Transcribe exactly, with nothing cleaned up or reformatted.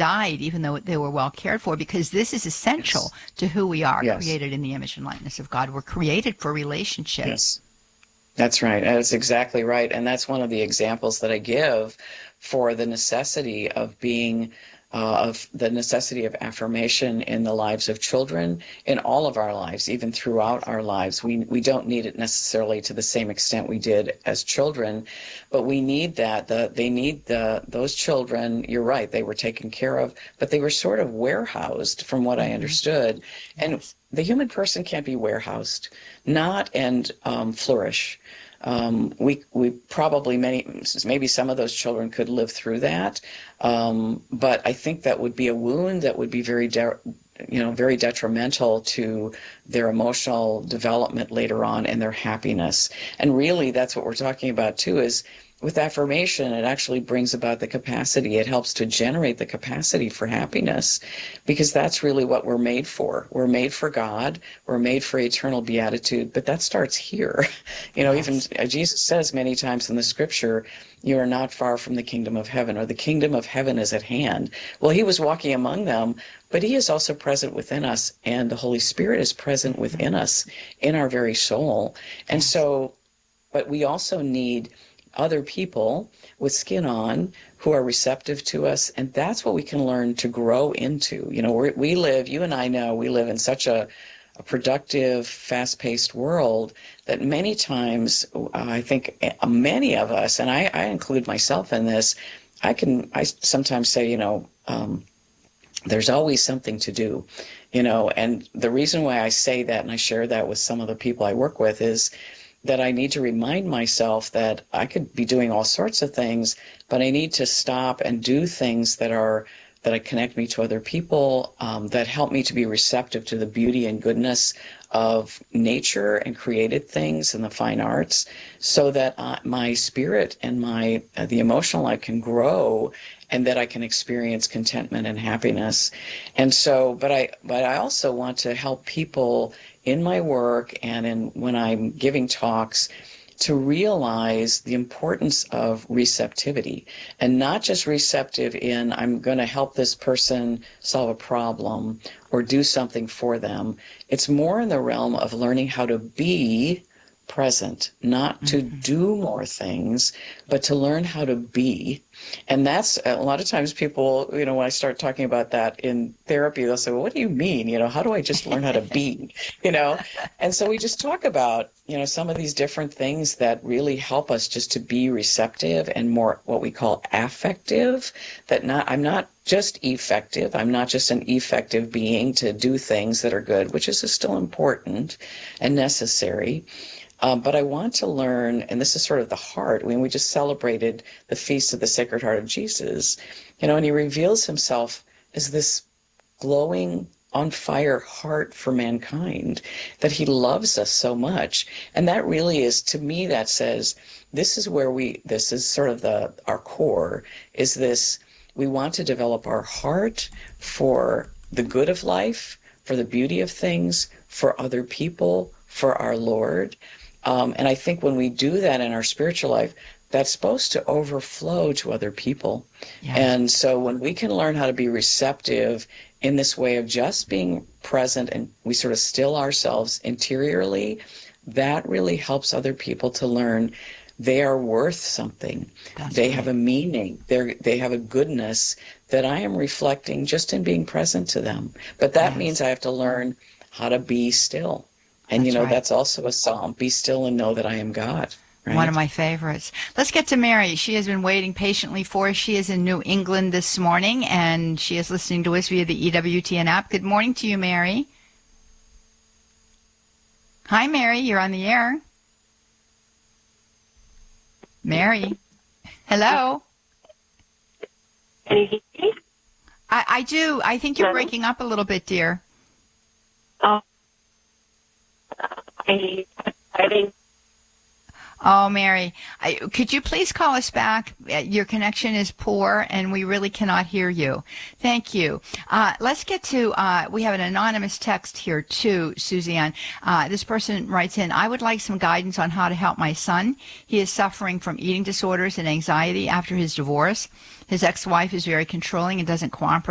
died even though they were well cared for, because this is essential Yes. to who we are, Yes. created in the image and likeness of God. We're created for relationship. Yes. That's right. That's exactly right. And that's one of the examples that I give for the necessity of being, uh, of the necessity of affirmation in the lives of children, in all of our lives, even throughout our lives. We we don't need it necessarily to the same extent we did as children, but we need that. The they need the those children. You're right. They were taken care of, but they were sort of warehoused, from what I Mm-hmm. understood. And Yes. the human person can't be warehoused, not and um, flourish. Um, we we probably many maybe some of those children could live through that, um, but I think that would be a wound that would be very de- you know very detrimental to their emotional development later on and their happiness. And really, that's what we're talking about too. Is with affirmation, it actually brings about the capacity. It helps to generate the capacity for happiness, because that's really what we're made for. We're made for God. We're made for eternal beatitude, but that starts here. You know, even Yes. Jesus says many times in the scripture, you are not far from the kingdom of heaven, or the kingdom of heaven is at hand. Well, he was walking among them, but he is also present within us, and the Holy Spirit is present Mm-hmm. within us, in our very soul. And Yes. so, but we also need other people with skin on who are receptive to us, and that's what we can learn to grow into. You know, we we live, you and I know, we live in such a, a productive, fast-paced world that many times, uh, I think uh, many of us, and I, I include myself in this, I can, I sometimes say, you know, um, there's always something to do, you know, and the reason why I say that, and I share that with some of the people I work with, is that I need to remind myself that I could be doing all sorts of things, but I need to stop and do things that are that connect me to other people, um, that help me to be receptive to the beauty and goodness of nature and created things and the fine arts, so that uh, my spirit and my uh, the emotional life can grow, and that I can experience contentment and happiness. And so, but I but I also want to help people in my work and in when I'm giving talks to realize the importance of receptivity, and not just receptive in I'm going to help this person solve a problem or do something for them. It's more in the realm of learning how to be present, not to Mm-hmm. do more things, but to learn how to be. And that's a lot of times people, you know, when I start talking about that in therapy, they'll say, well, what do you mean? You know, how do I just learn how to be, you know? And so we just talk about, you know, some of these different things that really help us just to be receptive and more what we call affective, that not, I'm not just effective. I'm not just an effective being to do things that are good, which is still important and necessary. Um, but I want to learn, and this is sort of the heart. I mean, we just celebrated the Feast of the Sacred Heart of Jesus, you know, and he reveals himself as this glowing, on fire heart for mankind, that he loves us so much. And that really is, to me, that says, this is where we, this is sort of the, our core, is this, we want to develop our heart for the good of life, for the beauty of things, for other people, for our Lord. Um, and I think when we do that in our spiritual life, that's supposed to overflow to other people. Yes. And so when we can learn how to be receptive in this way of just being present, and we sort of still ourselves interiorly, that really helps other people to learn they are worth something. That's They right. have a meaning. They they have a goodness that I am reflecting just in being present to them. But that Yes. means I have to learn how to be still. And, you That's know, right. that's also a psalm. Be still and know that I am God. One of Right? my favorites. Let's get to Mary. She has been waiting patiently for us. She is in New England this morning, and she is listening to us via the E W T N app. Good morning to you, Mary. Hi, Mary. You're on the air. Mary. Hello. Can you hear me? I, I do. I think you're Hello? breaking up a little bit, dear. Oh, I, I think Oh, Mary, I, could you please call us back? Uh, Your connection is poor, and we really cannot hear you. Thank you. Uh, let's get to, uh, we have an anonymous text here too, Suzanne. Uh, this person writes in, I would like some guidance on how to help my son. He is suffering from eating disorders and anxiety after his divorce. His ex-wife is very controlling and doesn't cooperate